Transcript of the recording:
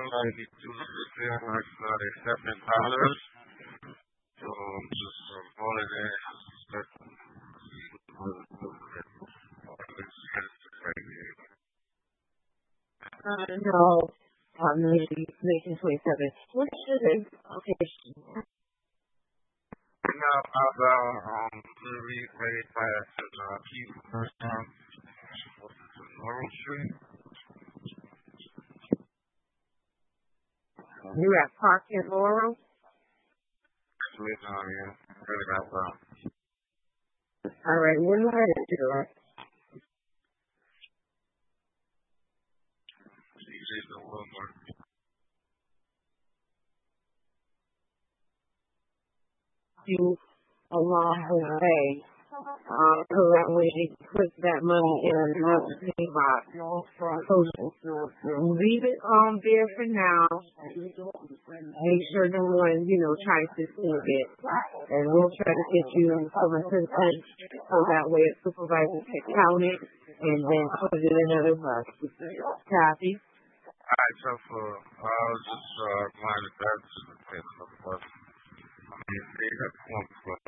accepting dollars. So just calling in, No, maybe making 27. What should it? Okay. now about the replay classes, keep first time, Laurel Street. You at Park and Laurel? Actually, no, yeah, really got well. All right, we're not headed to that. CJ's a little more. You along the way. So that way they put that money in another pay box. So leave it on there for now. Make sure no one, tries to steal it. And we'll try to get you some assistance so that way a supervisor can count it and then put it in another box. Copy? Alright, so I was just reminded that's the case of what I mean, they got 1 for